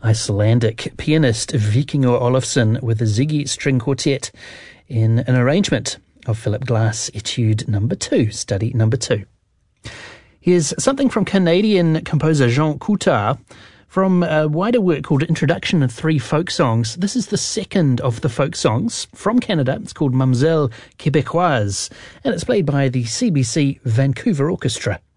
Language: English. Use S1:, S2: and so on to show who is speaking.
S1: Icelandic pianist Vikingur Olafsson with the Ziggy String Quartet in an arrangement of Philip Glass Etude No. 2, Study No. 2. Here's something from Canadian composer Jean Coutard from a wider work called Introduction of Three Folk Songs. This is the second of the folk songs from Canada. It's called Mamselle Québécoise, and it's played by the CBC Vancouver Orchestra.